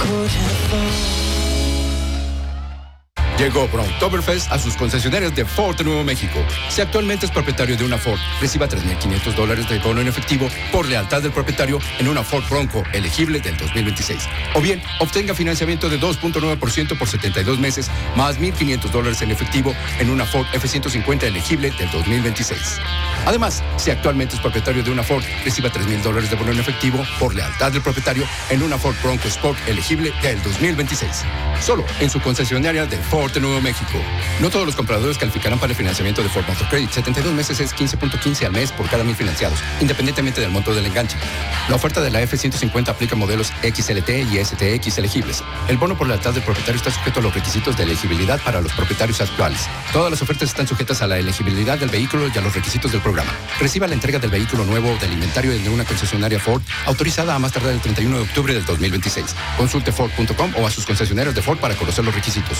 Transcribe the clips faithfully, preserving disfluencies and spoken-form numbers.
Llegó Browntoberfest a sus concesionarios de Ford de Nuevo México. Si actualmente es propietario de una Ford, reciba tres mil quinientos dólares de bono en efectivo por lealtad del propietario en una Ford Bronco elegible del dos mil veintiséis. O bien, obtenga financiamiento de dos punto nueve por ciento por setenta y dos meses, más mil quinientos dólares en efectivo en una Ford F ciento cincuenta elegible del dos mil veintiséis. Además, si actualmente es propietario de una Ford, reciba tres mil dólares de bono en efectivo por lealtad del propietario en una Ford Bronco Sport elegible del dos mil veintiséis. Solo en su concesionaria de Ford de Nuevo México. No todos los compradores calificarán para el financiamiento de Ford Motor Credit. setenta y dos meses es quince punto quince al mes por cada mil financiados, independientemente del monto del enganche. La oferta de la F ciento cincuenta aplica a modelos X L T y S T X elegibles. El bono por lealtad del propietario está sujeto a los requisitos de elegibilidad para los propietarios actuales. Todas las ofertas están sujetas a la elegibilidad del vehículo y a los requisitos del programa. Reciba la entrega del vehículo nuevo del inventario de una concesionaria Ford autorizada a más tardar el treinta y uno de octubre del dos mil veintiséis. Consulte Ford punto com o a sus concesionarios de Ford para conocer los requisitos.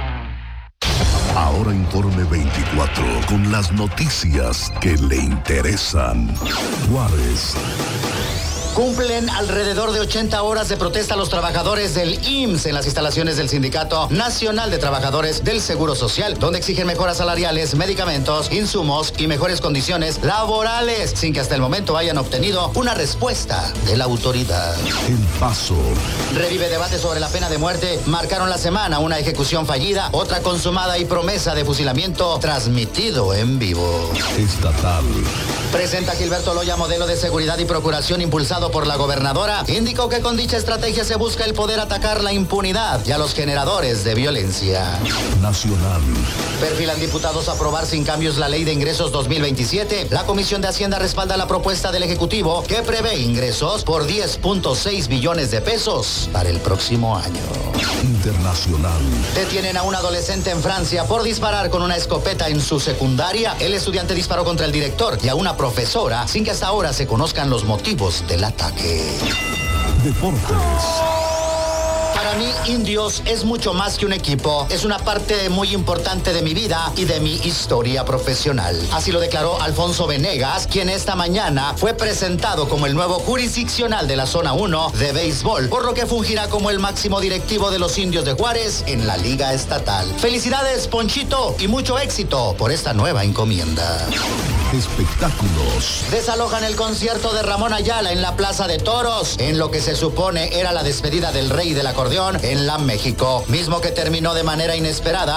Ahora Informe veinticuatro con las noticias que le interesan. Juárez. Cumplen alrededor de ochenta horas de protesta los trabajadores del I M S S en las instalaciones del Sindicato Nacional de Trabajadores del Seguro Social, donde exigen mejoras salariales, medicamentos, insumos y mejores condiciones laborales, sin que hasta el momento hayan obtenido una respuesta de la autoridad. El Paso. Revive debate sobre la pena de muerte. Marcaron la semana una ejecución fallida, otra consumada y promesa de fusilamiento transmitido en vivo. Estatal. Presenta Gilberto Loya modelo de seguridad y procuración impulsado por la gobernadora. Indicó que con dicha estrategia se busca el poder atacar la impunidad y a los generadores de violencia. Nacional. Perfilan diputados a aprobar sin cambios la Ley de Ingresos dos mil veintisiete. La Comisión de Hacienda respalda la propuesta del Ejecutivo que prevé ingresos por diez punto seis billones de pesos para el próximo año. Internacional. Detienen a un adolescente en Francia por disparar con una escopeta en su secundaria. El estudiante disparó contra el director y a una profesora sin que hasta ahora se conozcan los motivos del ataque. Deportes. Para mí, Indios es mucho más que un equipo. Es una parte muy importante de mi vida y de mi historia profesional. Así lo declaró Alfonso Venegas, quien esta mañana fue presentado como el nuevo jurisdiccional de la Zona uno de béisbol, por lo que fungirá como el máximo directivo de los Indios de Juárez en la Liga Estatal. Felicidades, Ponchito, y mucho éxito por esta nueva encomienda. Espectáculos. Desalojan el concierto de Ramón Ayala en la Plaza de Toros, en lo que se supone era la despedida del rey del acordeón en la México, mismo que terminó de manera inesperada